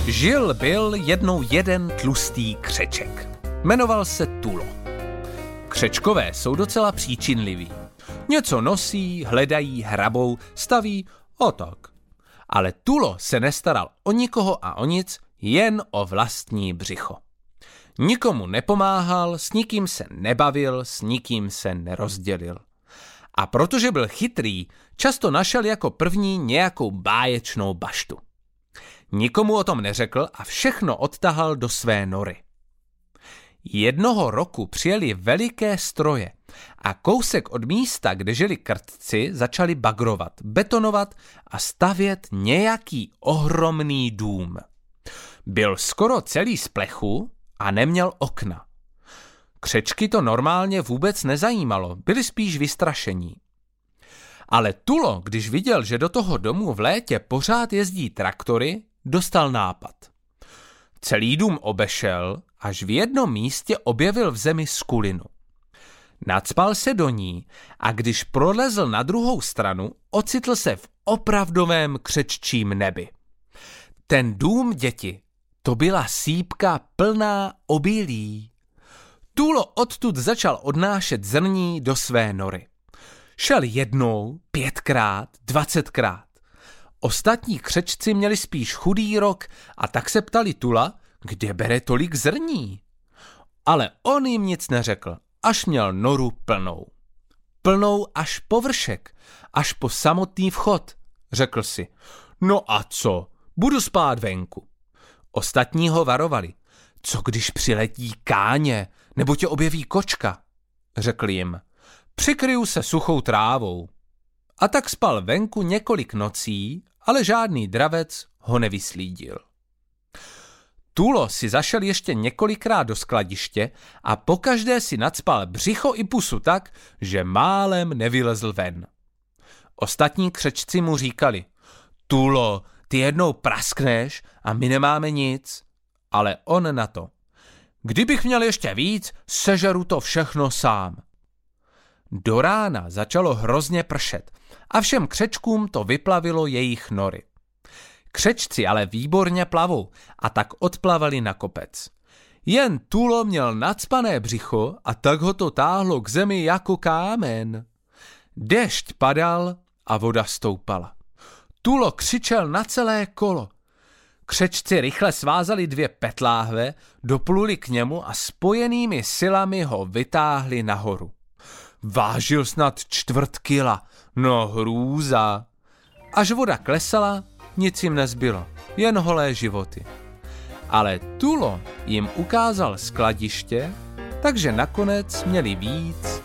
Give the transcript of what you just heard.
Byl jednou jeden tlustý křeček. Jmenoval se Tulo. Křečkové jsou docela příčinliví. Něco nosí, hledají, hrabou, staví, o tak. Ale Tulo se nestaral o nikoho a o nic, jen o vlastní břicho. Nikomu nepomáhal, s nikým se nebavil, s nikým se nerozdělil. A protože byl chytrý, často našel jako první nějakou báječnou baštu. Nikomu o tom neřekl a všechno odtahal do své nory. Jednoho roku přijeli veliké stroje a kousek od místa, kde žili krtci, začali bagrovat, betonovat a stavět nějaký ohromný dům. Byl skoro celý z plechu a neměl okna. Křečky to normálně vůbec nezajímalo, byli spíš vystrašení. Ale Tulo, když viděl, že do toho domu v létě pořád jezdí traktory, dostal nápad. Celý dům obešel, až v jednom místě objevil v zemi skulinu. Nacpal se do ní a když prolezl na druhou stranu, ocitl se v opravdovém křeččím nebi. Ten dům, děti, to byla sýpka plná obilí. Tulo odtud začal odnášet zrní do své nory. Šel jednou, 5krát, 20krát. Ostatní křečci měli spíš chudý rok a tak se ptali Tula, kde bere tolik zrní. Ale on jim nic neřekl, až měl noru plnou. Plnou až po vršek, až po samotný vchod, řekl si. No a co, budu spát venku. Ostatní ho varovali. Co když přiletí káně, nebo tě objeví kočka, řekl jim. Přikryju se suchou trávou. A tak spal venku několik nocí, ale žádný dravec ho nevyslídil. Tulo si zašel ještě několikrát do skladiště a pokaždé si nacpal břicho i pusu tak, že málem nevylezl ven. Ostatní křečci mu říkali, Tulo, ty jednou praskneš a my nemáme nic. Ale on na to. Kdybych měl ještě víc, sežeru to všechno sám. Do rána začalo hrozně pršet a všem křečkům to vyplavilo jejich nory. Křečci ale výborně plavou a tak odplavali na kopec. Jen Tulo měl nacpané břicho a tak ho to táhlo k zemi jako kámen. Déšť padal a voda stoupala. Tulo křičel na celé kolo. Křečci rychle svázali 2 petláhve, dopluli k němu a spojenými silami ho vytáhli nahoru. Vážil snad 1/4 kila, no hrůza. Až voda klesala, nic jim nezbylo, jen holé životy. Ale Tulo jim ukázal skladiště, takže nakonec měli víc